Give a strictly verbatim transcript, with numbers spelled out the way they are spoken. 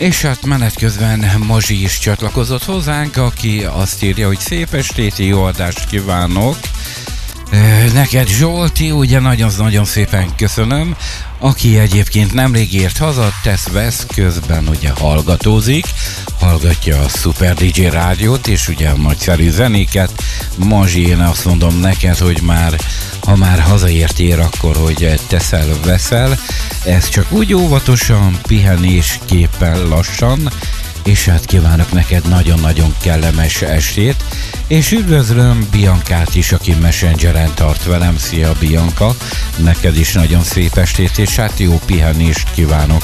És hát menet közben Mazsi is csatlakozott hozzánk, aki azt írja, hogy szép estét, jó adást kívánok. Neked Zsolti, ugye nagyon-nagyon szépen köszönöm, aki egyébként nemrég ért haza, tesz-vesz, közben ugye hallgatózik, hallgatja a Super dé dzsé rádiót, és ugye a nagyszerű zenéket. Mazsi, én azt mondom neked, hogy már, ha már hazaértél, akkor hogy teszel-veszel, ez csak úgy óvatosan, pihenésképpen lassan, és hát kívánok neked nagyon-nagyon kellemes estét, és üdvözlöm Biancát is, aki Messengeren tart velem. Szia Bianca, neked is nagyon szép estét, és hát jó pihenést kívánok.